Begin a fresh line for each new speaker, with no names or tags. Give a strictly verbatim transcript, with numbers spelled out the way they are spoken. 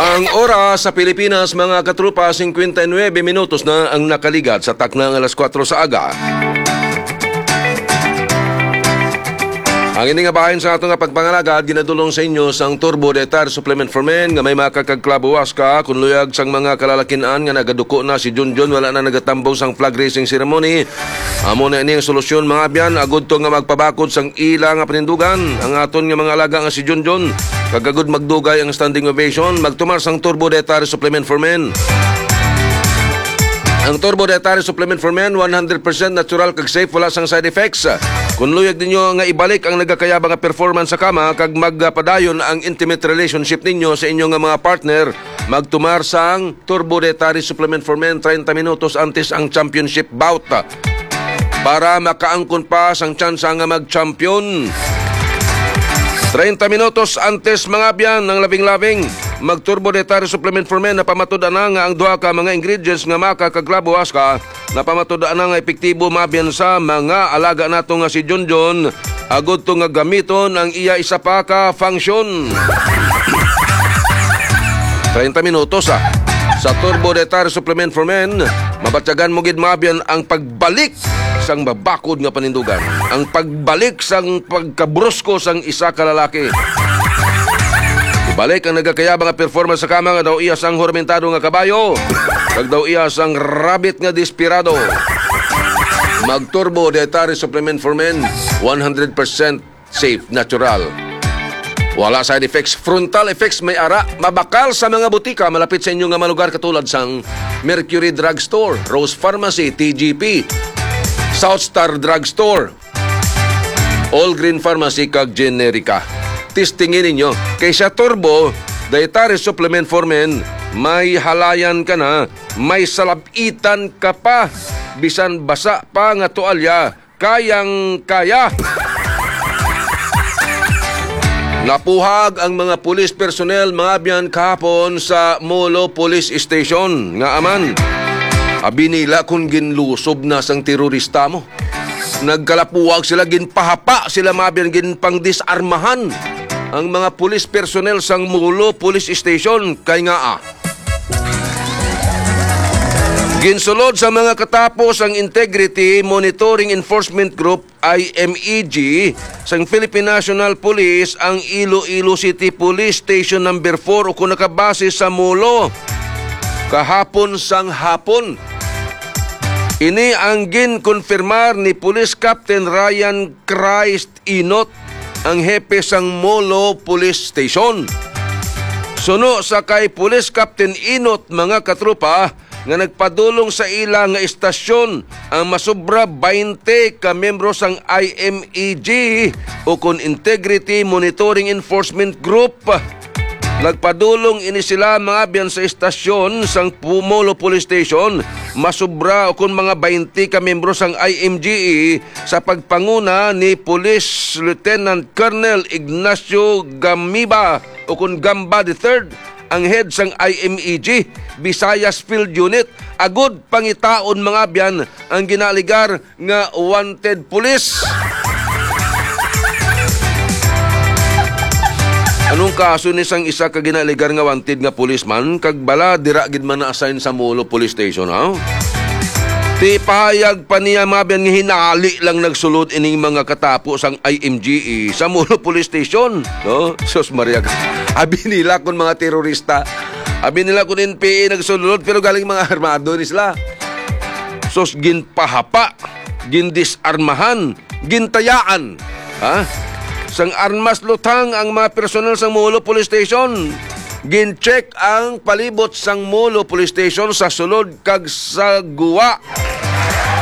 Ang oras sa Pilipinas, mga katrupa, fifty-nine minutos na ang nakaligat sa taknang alas kwatro sa aga. Ang ini nga bahin sa ato nga pagpangalagad, ginadulong sa inyo sang Turbo Detar Supplement for Men nga may makakagklabuwas ka kung luyag sang mga kalalakinan nga nagaduko na si Junjun wala na nagatambong sang flag raising ceremony. Amo na ini ang solusyon mga abyan, agud to nga magpabakod sang ila nga panindugan. Ang aton nga mga alaga nga si Junjun kagagud magdugay ang standing ovation, magtumar sang Turbo Detar Supplement for Men. Ang Turbo Detar Supplement for Men, one hundred percent natural kag safe, wala sang side effects. Kung luyag ninyo nga ibalik ang nagakayaba nga performance sa kama kag magpadayon ang intimate relationship ninyo sa inyong nga mga partner, magtumar sang Turbo Detar Supplement for Men thirty minutos antes ang championship bout para makaangkon pa sang tsansa nga mag-champion. thirty minutos antes mga abyan ng labing-labing, mag-Turbo Detar Supplement for Men na pamatudan na nga ang duha ka mga ingredients nga makakaglabuwas ka, na pamatudan na nga epektibo mabyan sa mga alaga nato nga si Junjun, agud to nga gamiton ang iya isa pa ka function. thirty minutos ah. Sa Turbo Detar Supplement for Men, mabatyagan mo gid mabyan ang pagbalik sang babakod nga panindugan, ang pagbalik sang pagkabrusko sang isa ka lalaki. Ibalik ang nagakayaba nga performance sa kama nga daw iya sang hormentado nga kabayo, kag daw iya sang rabbit nga desperado. Mag-Turbo Detar Supplement for Men, one hundred percent safe, natural. Wala side effects, frontal effects may ara, mabakal sa mga butika malapit sa inyo nga malugar katulad sang Mercury Drug Store, Rose Pharmacy, T G P, South Star Drug Store, All Green Pharmacy kag Generica. Testingin ninyo, kaysa Turbo Detar Supplement for Men, may halayan ka na, may salapitan ka pa, bisan basa pa nga tualya, kayang kaya. Napuhag ang mga police personnel mga abyan kahapon sa Molo Police Station nga aman. Abi nila kung ginlusob na sang terorista mo. Nagkalapuwag sila, ginpahapa sila mabyan, ginpang disarmahan ang mga police personnel sang Molo Police Station kay nga ah. Ginsulod sa mga katapos ang Integrity Monitoring Enforcement Group I M E G sang Philippine National Police ang Iloilo City Police Station number four o kung nakabase sa Molo kahapon sang hapon. Ini ang ginkonfirmar ni Police Captain Ryan Christ Inot, ang hepe sang Molo Police Station. Suno sa kay Police Captain Inot mga katrupa nga nagpadulong sa ila nga istasyon ang masubra twenty ka membro sang I M E G o kun Integrity Monitoring Enforcement Group. Nagpadulong ini sila mga biyan sa istasyon sang Molo Police Station, masubra o kun mga twenty ka membro sang I M G E sa pagpanguna ni Police Lieutenant Colonel Ignacio Gamiba o kun Gamba the third, ang head sang I M E G Visayas Field Unit. Agud pangitaon mga abyan ang ginaligar nga wanted police. Anong kaso ni sang isa ka ginaligar nga wanted nga policeman kag bala dira gid man na-assign sa Molo Police Station ha? Ti pahayag pa niya mabyan nga hinali lang nagsulod ining mga katapo sang I M G E sa Molo Police Station, no? Sus Maria. Abi nila kun mga terorista. Abi nila kun N P A nagsulod pero galing mga armado ni sila. Sus ginpahapa, gindisarmahan, gintayaan, ha? Sang armas lutang ang mga personel sang Molo Police Station. Gin-check ang palibot sang Molo Police Station sa sulod kag sa guwa.